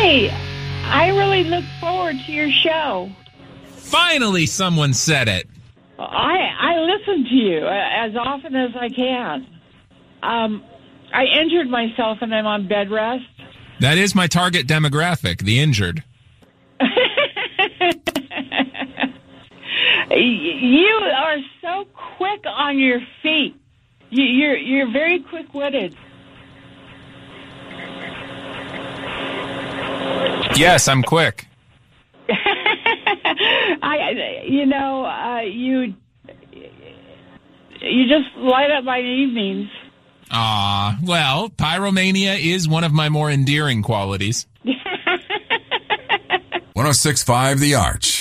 Hey, I really look forward to your show. Finally, someone said it. I listen to you as often as I can. I injured myself and I'm on bed rest. That is my target demographic, the injured. You are so quick on your feet. You're very quick-witted. Yes, I'm quick. You just light up my evenings. Well, pyromania is one of my more endearing qualities. 106.5 The Arch.